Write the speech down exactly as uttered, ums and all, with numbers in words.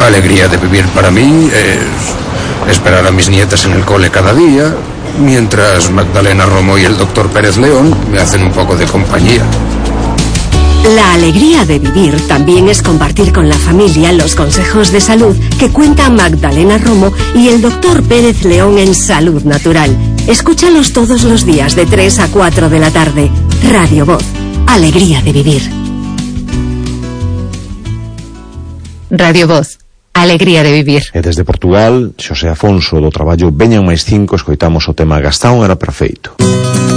La alegría de vivir para mí es esperar a mis nietas en el cole cada día, mientras Magdalena Romo y el doctor Pérez León me hacen un poco de compañía. La alegría de vivir también es compartir con la familia los consejos de salud que cuentan Magdalena Romo y el doctor Pérez León en Salud Natural. Escúchalos todos los días de tres a cuatro de la tarde. Radio Voz. Alegría de vivir. Radio Voz. Alegría de vivir. E desde Portugal, Xosé Afonso do traballo Veñan máis cinco, escoitamos o tema Gastón era perfeito.